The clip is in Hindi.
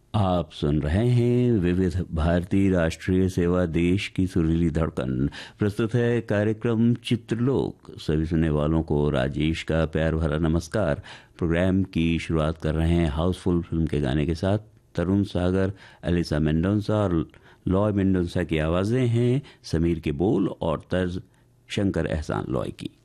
आप सुन रहे हैं विविध भारती राष्ट्रीय सेवा, देश की सुरीली धड़कन। प्रस्तुत है कार्यक्रम चित्रलोक। सभी सुनने वालों को राजेश का प्यार भरा नमस्कार। प्रोग्राम की शुरुआत कर रहे हैं हाउसफुल फिल्म के गाने के साथ। तरुण सागर, एलिसा मेंडोंसा और लॉय मेंडोंसा की आवाज़ें हैं, समीर के बोल और तर्ज शंकर एहसान लॉय की।